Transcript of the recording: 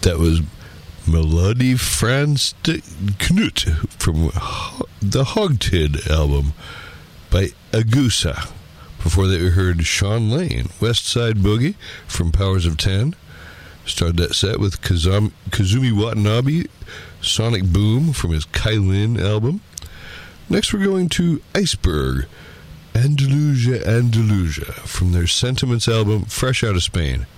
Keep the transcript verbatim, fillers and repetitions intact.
That was Melodie Franz de Knut from the Hogtid album by Agusa. Before that, we heard Sean Lane, West Side Boogie from Powers of Ten. Started that set with Kazami, Kazumi Watanabe, Sonic Boom from his Kailin album. Next, we're going to Iceberg, Andalusia, Andalusia from their Sentiments album, fresh out of Spain.